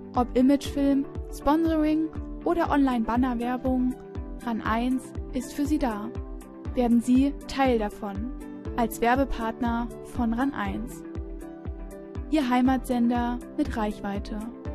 Ob Imagefilm, Sponsoring oder Online-Banner-Werbung, RAN1 ist für Sie da. Werden Sie Teil davon, als Werbepartner von RAN1. Ihr Heimatsender mit Reichweite.